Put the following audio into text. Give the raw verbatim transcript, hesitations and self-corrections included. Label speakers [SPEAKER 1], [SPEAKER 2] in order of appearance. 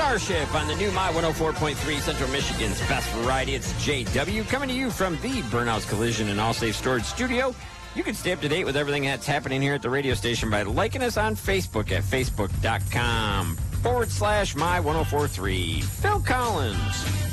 [SPEAKER 1] Starship on the new My one oh four point three Central Michigan's best variety. It's J W coming to you from the Burnhouse Collision and All Safe Storage Studio. You can stay up to date with everything that's happening here at the radio station by liking us on Facebook at facebook.com forward slash My1043. Phil Collins.